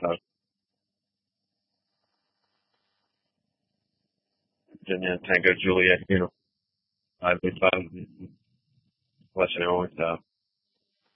So Virginia, Tango, Juliet, 585, let you know.